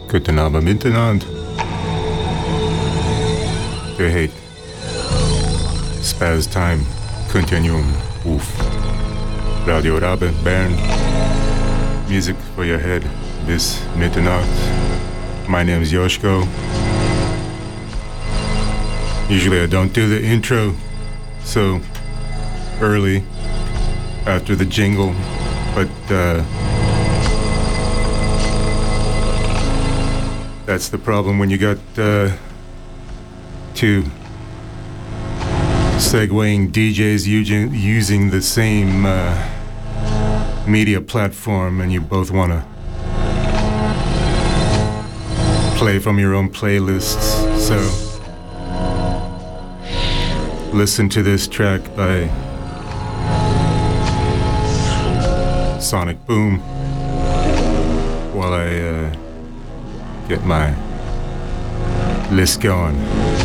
Guten Abend miteinander. Du heet Spaz Time Continuum auf Radio Rabe Bern. Music for your head bis Mitternacht. My name is Yoshko. Usually I don't do the intro so early after the jingle, but that's the problem when you got two segueing DJs using the same media platform, and you both want to play from your own playlists. So listen to this track by Sonic Boom while I get my list going.